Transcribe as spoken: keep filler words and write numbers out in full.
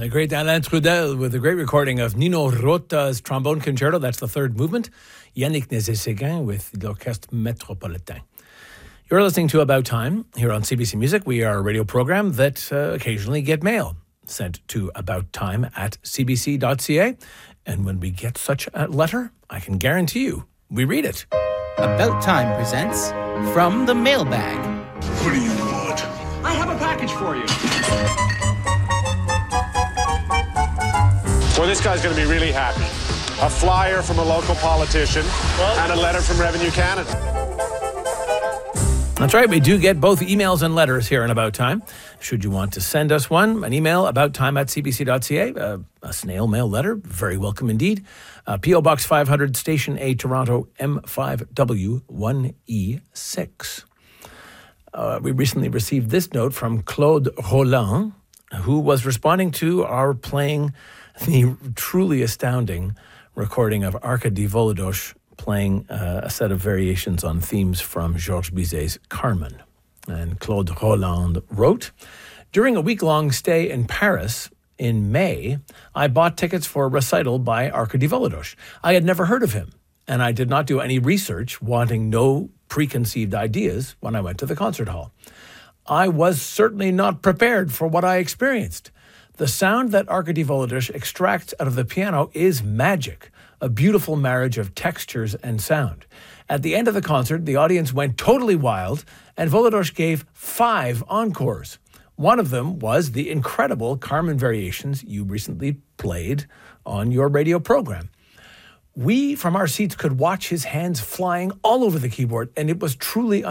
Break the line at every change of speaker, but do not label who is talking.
The great Alain Trudel with a great recording of Nino Rota's trombone concerto. That's the third movement. Yannick Nézet-Séguin with l'Orchestre Métropolitain. You're listening to About Time here on C B C Music. We are a radio program that uh, occasionally get mail sent to abouttime at c b c dot c a. And when we get such a letter, I can guarantee you we read it.
About Time presents From the Mailbag.
What do you want?
I have a package for you.
Well, this guy's going to be really happy. A flyer from a local politician and a letter from Revenue Canada.
That's right. We do get both emails and letters here in About Time. Should you want to send us one, an email, abouttime at c b c dot c a, uh, a snail mail letter, very welcome indeed. Uh, P O Box five hundred, Station A, Toronto, M five W one E six. Uh, we recently received this note from Claude Roland, who was responding to our playing the truly astounding recording of Arkady Volodosh playing uh, a set of variations on themes from Georges Bizet's Carmen. And Claude Roland wrote, "During a week-long stay in Paris in May, I bought tickets for a recital by Arkady Volodosh. I had never heard of him, and I did not do any research, wanting no preconceived ideas when I went to the concert hall. I was certainly not prepared for what I experienced. The sound that Arkady Volodosh extracts out of the piano is magic, a beautiful marriage of textures and sound. At the end of the concert, the audience went totally wild, and Volodosh gave five encores. One of them was the incredible Carmen variations you recently played on your radio program. We, from our seats, could watch his hands flying all over the keyboard, and it was truly